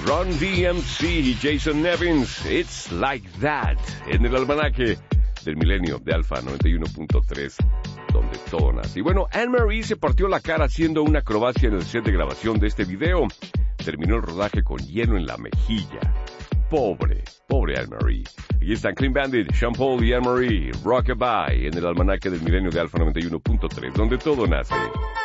Run DMC y Jason Nevins, It's Like That, en el almanaque del milenio de Alfa 91.3, donde todo nace. Y bueno, Anne-Marie se partió la cara haciendo una acrobacia en el set de grabación de este video. Terminó el rodaje con hielo en la mejilla. Pobre Anne-Marie. Aquí están Clean Bandit, Sean Paul y Anne-Marie, Rockabye, en el almanaque del milenio de Alfa 91.3, donde todo nace.